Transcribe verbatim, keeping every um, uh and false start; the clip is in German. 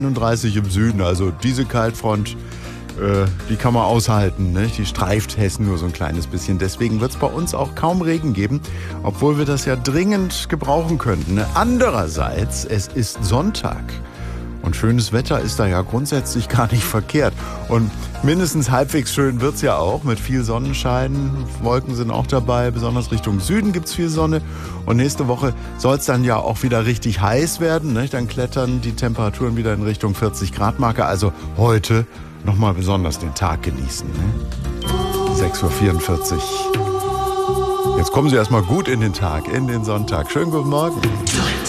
einunddreißig im Süden, also diese Kaltfront, äh, die kann man aushalten, ne? Die streift Hessen nur so ein kleines bisschen. Deswegen wird es bei uns auch kaum Regen geben, obwohl wir das ja dringend gebrauchen könnten. Ne? Andererseits, es ist Sonntag. Und schönes Wetter ist da ja grundsätzlich gar nicht verkehrt. Und mindestens halbwegs schön wird's ja auch mit viel Sonnenschein. Wolken sind auch dabei, besonders Richtung Süden gibt's viel Sonne. Und nächste Woche soll's dann ja auch wieder richtig heiß werden. Ne? Dann klettern die Temperaturen wieder in Richtung vierzig Grad Marke. Also heute nochmal besonders den Tag genießen. Ne? sechs Uhr vierundvierzig. Jetzt kommen Sie erstmal gut in den Tag, in den Sonntag. Schönen guten Morgen.